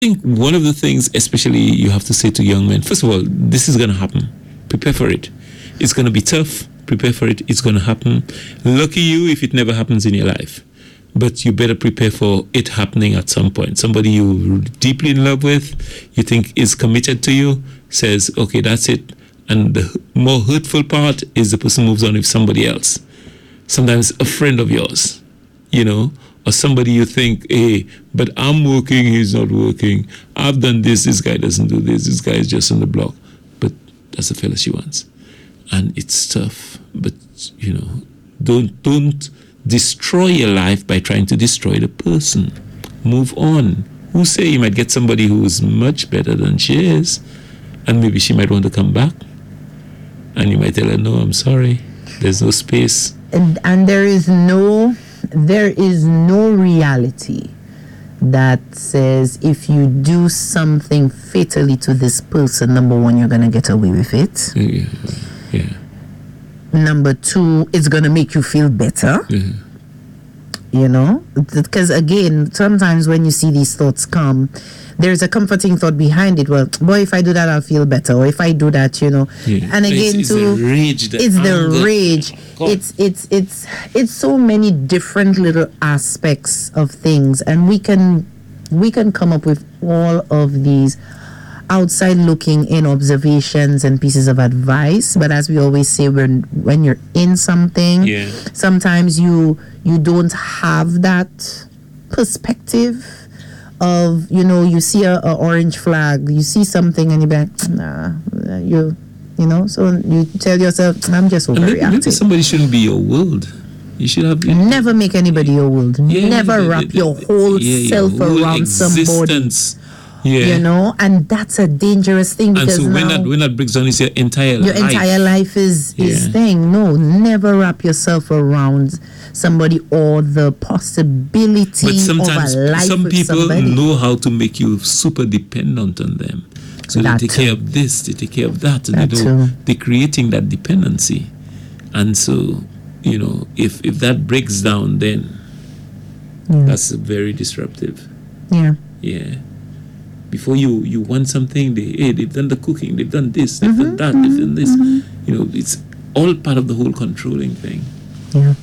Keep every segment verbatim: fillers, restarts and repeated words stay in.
think one of the things, especially you have to say to young men, first of all, this is going to happen. Prepare for it. It's going to be tough. Prepare for it. It's going to happen. Lucky you if it never happens in your life. But you better prepare for it happening at some point. Somebody you're deeply in love with, you think is committed to you, says, okay, that's it. And the more hurtful part is the person moves on with somebody else. Sometimes a friend of yours, you know, or somebody you think, hey, but I'm working, he's not working. I've done this, this guy doesn't do this, this guy is just on the block. But that's the fella she wants. And it's tough. But, you know, don't don't destroy your life by trying to destroy the person. Move on. Who say you might get somebody who is much better than she is, and maybe she might want to come back. And you might tell her, no, I'm sorry. There's no space. And, and there is no... There is no reality that says if you do something fatally to this person, number one, you're going to get away with it. Yeah. yeah. Number two, it's going to make you feel better. Yeah. You know? Because again, sometimes when you see these thoughts come, there's a comforting thought behind it. Well, boy, if I do that, I'll feel better. Or if I do that, you know. Yeah. And again, it's, it's too, the rage, the it's anger. the rage. God. It's it's it's it's so many different little aspects of things, and we can we can come up with all of these outside looking in observations and pieces of advice. But as we always say, when when you're in something, Yeah. sometimes you you don't have that perspective of, you know, you see a, a orange flag, you see something and you're like, nah, you you know, so you tell yourself, I'm just And maybe, maybe overreacting. somebody shouldn't be your world. You should have... Never make anybody your world. Yeah, Never the- wrap the- your the- whole yeah, your self whole around somebody. existence. Yeah. You know, and that's a dangerous thing, And because so when now that when that breaks down, it's your entire your life. entire life is is Yeah. thing. No, never wrap yourself around somebody or the possibility But sometimes of a life some with people somebody. know how to make you super dependent on them. So That they take too. care of this, they take care of that, and That they don't, too. they're creating that dependency. And so, you know, if if that breaks down, then Yeah. that's very disruptive. Yeah. Yeah. Before you you want something, they hey, they've done the cooking, they've done this, they've Mm-hmm, done that, they've done this. You know, it's all part of the whole controlling thing. Yeah.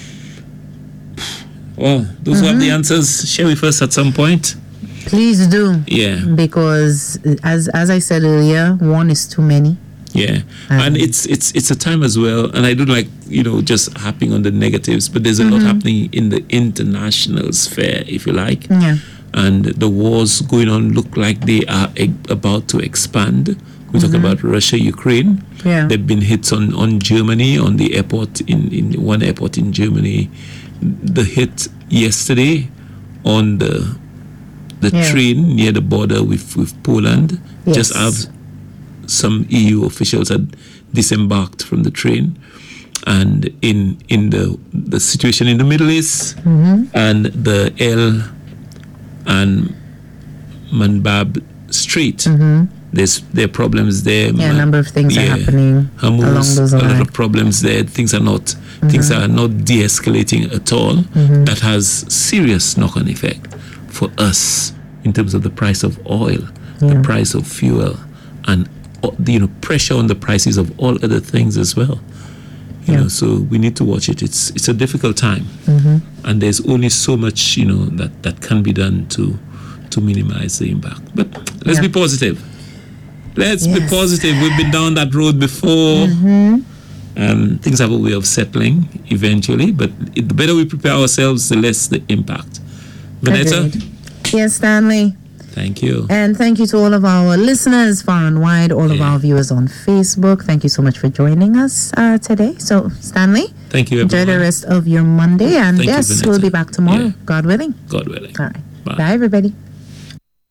Well, those who have the Mm-hmm. answers, share with us at some point. Please do. Yeah. Because as as I said earlier, one is too many. Yeah, Um, and it's it's it's a time as well, and I don't like, you know, just harping on the negatives, but there's a lot happening in the international sphere, if you like, Yeah. and the wars going on look like they are e- about to expand. We talk about Russia, Ukraine. Yeah. There've been hits on on Germany, on the airport in in one airport in Germany. The hit yesterday on the the Yeah. train near the border with with Poland, Yes. just as some E U officials had disembarked from the train, and in in the the situation in the Middle East and the El and Manbab Strait, there's there are problems there. Yeah, a number of things are Yeah. happening Hamas, along those a lot lines. of problems there. Things are not things are not de-escalating at all. That has serious knock-on effect for us in terms of the price of oil, the Yeah. price of fuel, and uh, you know, pressure on the prices of all other things as well. You Yeah. know, so we need to watch it. It's it's a difficult time, and there's only so much, you know, that that can be done to to minimize the impact. But let's Yeah. be positive. Let's be Yes. positive. We've been down that road before. Um, things have a way of settling eventually, but it, the better we prepare ourselves, the less the impact. Vanessa, Agreed. Yes, Stanley. thank you. And thank you to all of our listeners far and wide, all of Yeah. our viewers on Facebook. Thank you so much for joining us uh, today. So, Stanley, Thank you, enjoy everyone. the rest of your Monday. And Thank you, yes, Vanessa. we'll be back tomorrow, Yeah. God willing. God willing. All right. Bye. Bye, everybody.